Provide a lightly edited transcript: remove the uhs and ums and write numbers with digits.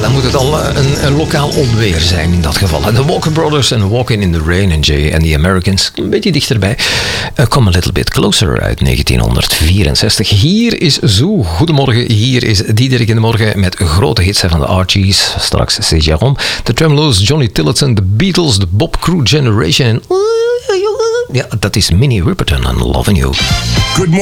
dan moet het al een lokaal onweer zijn in dat geval. De Walker Brothers en Walking in the Rain en Jay and the Americans, een beetje dichterbij. Come a Little Bit Closer uit 1964. Hier is Zoo. Goedemorgen, hier is Diederik in de Morgen met grote hits van de Archies. Straks C. Jérôme, de Tremeloes, Johnny Tillotson, de Beatles, de Bob Crew Generation en... Ja, dat is Minnie Riperton en Loving You.